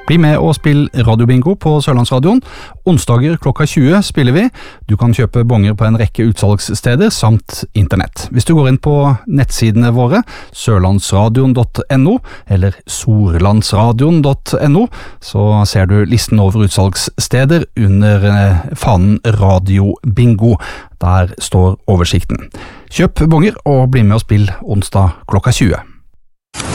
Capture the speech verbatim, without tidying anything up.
Bli med og spill radiobingo på Sørlandsradioen. Onsdager klokka tjue spiller vi. Du kan kjøpe bonger på en rekke utsalgssteder samt internett. Hvis du går inn på nettsidene våre, sørlandsradion punktum no eller sorlandsradion punktum no, så ser du listen over utsalgssteder under fanen radiobingo. Der står oversikten. Kjøp bonger og bli med og spill onsdag klokka tjue.